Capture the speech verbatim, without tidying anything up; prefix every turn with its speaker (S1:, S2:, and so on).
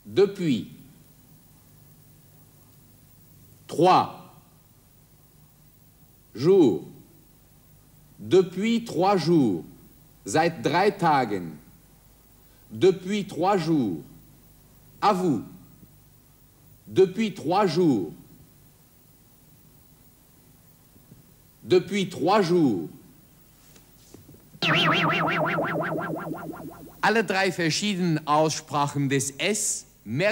S1: Depuis. Trois. Jours. Depuis trois jours. Seit drei Tagen. Depuis trois jours. À vous. Depuis trois jours. Depuis trois jours.
S2: Alle drei verschiedenen Aussprachen des S